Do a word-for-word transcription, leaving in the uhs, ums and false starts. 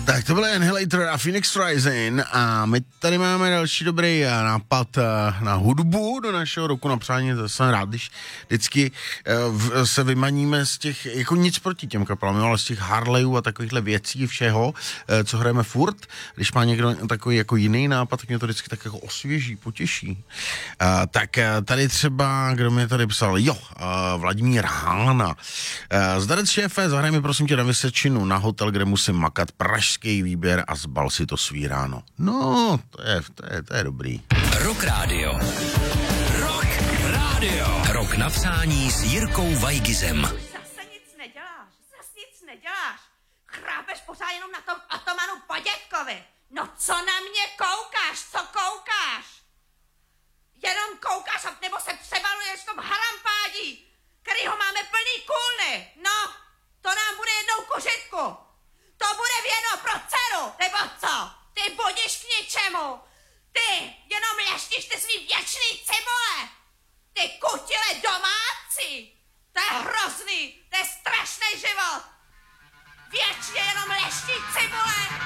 Tak to byl Annihilator a Phoenix Rising a my tady máme další dobrý nápad na hudbu do našeho roku na přání. To jsem rád, když vždycky se vymaníme z těch, jako nic proti těm kapelám, ale z těch Harleyů a takovýchhle věcí všeho, co hrajeme furt. Když má někdo takový jako jiný nápad, tak mě to vždycky tak jako osvěží, potěší. Tak tady třeba, kdo mě tady psal, jo, Vladimír Hána. Zdarec šéfe, zahraj mi prosím tě na Vysečinu, na hotel, kde musím makat, pražský výběr a zbal si to svý ráno. No, to je, to je, to je dobrý. Rock Radio. Rock Radio. Rok na přání s Jirkou Vajgizem. Zase nic neděláš, zase nic neděláš. Chrápeš pořád jenom na tom Otomanu Podětkovi. No co na mě koukáš, co koukáš? Jenom koukáš, nebo se převaluješ v tom harampádí, kterýho máme plný kůlny. No, to nám bude jednou ku žitku. To bude věno pro dceru, nebo co? Ty budeš k ničemu. Ty jenom leštíš ty svý věčný cibule. Ty kutile domácí. To je hrozný, to je strašný život. Věčně jenom leští cibule